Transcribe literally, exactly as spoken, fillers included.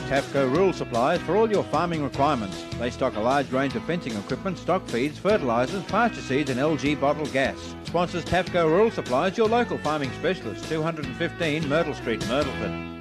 Tafco Rural Supplies for all your farming requirements. They stock a large range of fencing equipment, stock feeds, fertilisers, pasture seeds and L G bottled gas. Sponsors Tafco Rural Supplies, your local farming specialist, two hundred fifteen Myrtle Street, Myrtleford.